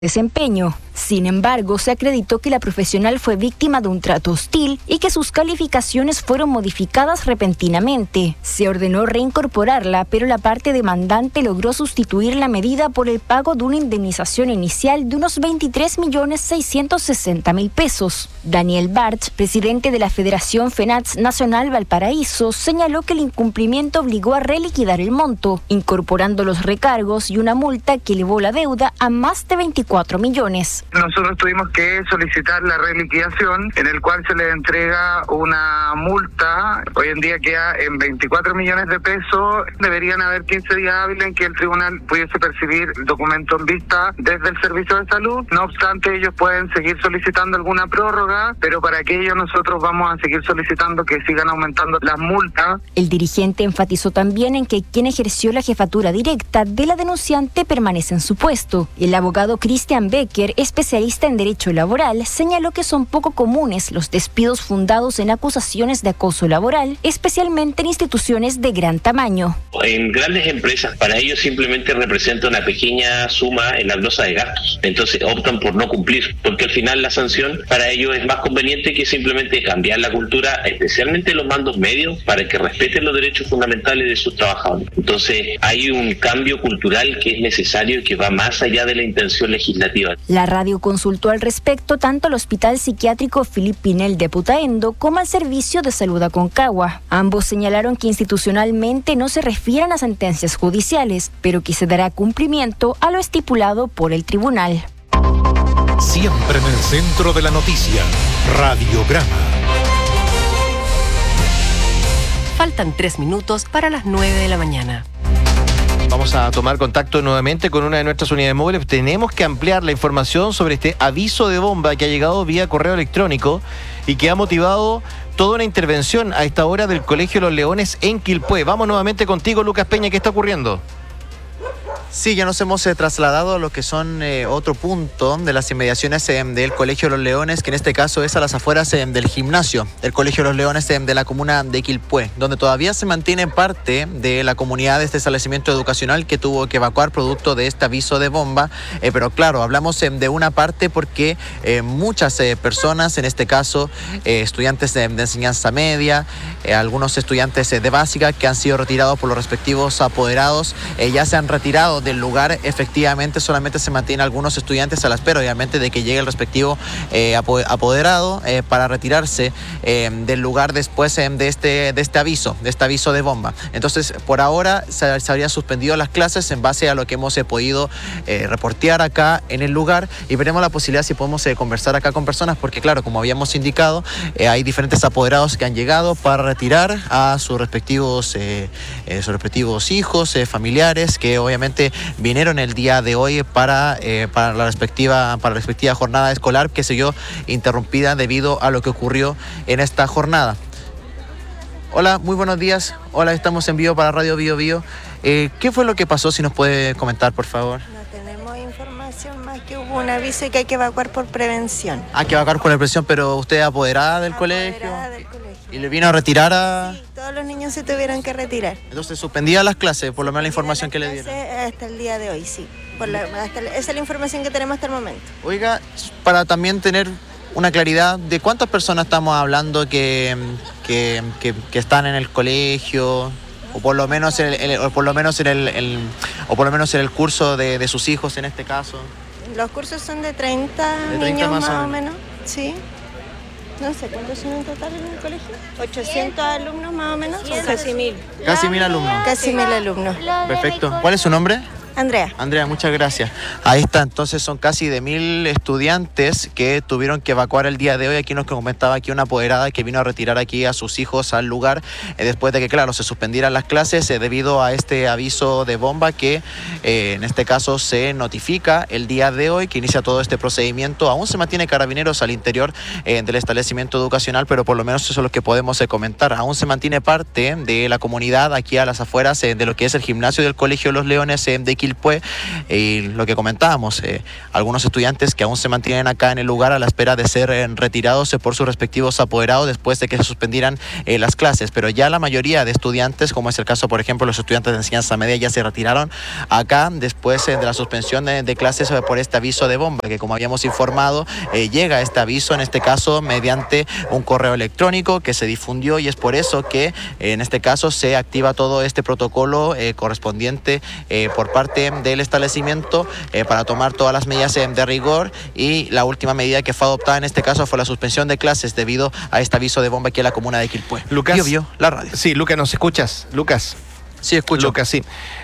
desempeño. Sin embargo, se acreditó que la profesional fue víctima de un trato hostil y que sus calificaciones fueron modificadas repentinamente. Se ordenó reincorporarla, pero la parte demandante logró sustituir la medida por el pago de una indemnización inicial de unos 23.660.000 pesos. Daniel Barch, presidente de la Federación FENATS Nacional Valparaíso, señaló que el incumplimiento obligó a reliquidar el monto, incorporando los recargos y una multa que elevó la deuda a más de 24 millones. Nosotros tuvimos que solicitar la reliquidación, en el cual se le entrega una multa. Hoy en día queda en 24 millones de pesos. Deberían haber 15 días hábiles en que el tribunal pudiese percibir el documento en vista desde el servicio de salud. No obstante, ellos pueden seguir solicitando alguna prórroga, pero para aquello nosotros vamos a seguir solicitando que sigan aumentando las multas. El dirigente enfatizó también en que quien ejerció la jefatura directa de la denunciante permanece en su puesto. El abogado Christian Becker, especialista en derecho laboral, señaló que son poco comunes los despidos fundados en acusaciones de acoso laboral, especialmente en instituciones de gran tamaño. En grandes empresas, para ellos simplemente representa una pequeña suma en la glosa de gastos. Entonces optan por no cumplir, porque al final la sanción para ellos es más conveniente que simplemente cambiar la cultura, especialmente los mandos medios, para que respeten los derechos fundamentales de sus trabajadores. Entonces hay un cambio cultural que es necesario y que va más allá de la intención legislativa. La radio consultó al respecto tanto al Hospital Psiquiátrico Philip Pinel de Putaendo como al Servicio de Salud Aconcagua. Ambos señalaron que institucionalmente no se refieren a sentencias judiciales, pero que se dará cumplimiento a lo estipulado por el tribunal. Siempre en el centro de la noticia, Radiograma. Faltan 3 minutos para las 9 de la mañana. Vamos a tomar contacto nuevamente con una de nuestras unidades móviles. Tenemos que ampliar la información sobre este aviso de bomba que ha llegado vía correo electrónico y que ha motivado toda una intervención a esta hora del Colegio Los Leones en Quilpué. Vamos nuevamente contigo, Lucas Peña. ¿Qué está ocurriendo? Sí, ya nos hemos trasladado a lo que son otro punto de las inmediaciones del Colegio Los Leones, que en este caso es a las afueras del gimnasio del Colegio Los Leones de la comuna de Quilpué, donde todavía se mantiene parte de la comunidad de este establecimiento educacional que tuvo que evacuar producto de este aviso de bomba. Pero claro, hablamos de una parte porque muchas personas, en este caso estudiantes de enseñanza media, algunos estudiantes de básica que han sido retirados por los respectivos apoderados, ya se han retirado del lugar. Efectivamente solamente se mantienen algunos estudiantes a la espera, obviamente, de que llegue el respectivo apoderado para retirarse del lugar después de este aviso de bomba. Entonces, por ahora se habrían suspendido las clases en base a lo que hemos podido reportear acá en el lugar, y veremos la posibilidad si podemos conversar acá con personas, porque claro, como habíamos indicado, hay diferentes apoderados que han llegado para retirar a sus respectivos hijos, familiares, que obviamente vinieron el día de hoy para la respectiva jornada escolar, que se vio interrumpida debido a lo que ocurrió en esta jornada. Hola, muy buenos días. Hola, estamos en vivo para Radio Bio Bio. ¿Qué fue lo que pasó? Si nos puede comentar, por favor. No tenemos información más que hubo un aviso y que hay que evacuar por prevención. Hay que evacuar por prevención, pero usted es apoderada del colegio. ¿Y le vino a retirar a...? Sí, todos los niños se tuvieron que retirar. Entonces, ¿suspendía las clases, por lo menos la información que le dieron? Hasta el día de hoy, sí. Esa es la información que tenemos hasta el momento. Oiga, para también tener una claridad de cuántas personas estamos hablando que están en el colegio, o por lo menos en el curso de sus hijos en este caso. Los cursos son de 30 niños más o menos, sí. No sé, ¿cuántos son en total en el colegio? 800 alumnos más o menos. Son casi 1000. Casi 1000 alumnos. Casi 1000 alumnos. Perfecto. ¿Cuál es su nombre? Andrea, muchas gracias. Ahí está, entonces son casi de 1000 estudiantes que tuvieron que evacuar el día de hoy. Aquí nos comentaba aquí una apoderada que vino a retirar aquí a sus hijos al lugar después de que, claro, se suspendieran las clases debido a este aviso de bomba que en este caso se notifica el día de hoy, que inicia todo este procedimiento. Aún se mantiene carabineros al interior del establecimiento educacional, pero por lo menos eso es lo que podemos comentar. Aún se mantiene parte de la comunidad aquí a las afueras de lo que es el gimnasio del Colegio Los Leones de Quilpué. Y lo que comentábamos, algunos estudiantes que aún se mantienen acá en el lugar a la espera de ser retirados por sus respectivos apoderados después de que se suspendieran las clases, pero ya la mayoría de estudiantes, como es el caso, por ejemplo, los estudiantes de enseñanza media, ya se retiraron acá después de la suspensión de clases por este aviso de bomba, que como habíamos informado, llega este aviso, en este caso, mediante un correo electrónico que se difundió, y es por eso que en este caso se activa todo este protocolo correspondiente por parte del establecimiento para tomar todas las medidas de rigor, y la última medida que fue adoptada en este caso fue la suspensión de clases debido a este aviso de bomba aquí en la comuna de Quilpué. Lucas, la radio. Sí, Lucas, ¿nos escuchas? Lucas. Sí, escucho. Lucas, sí.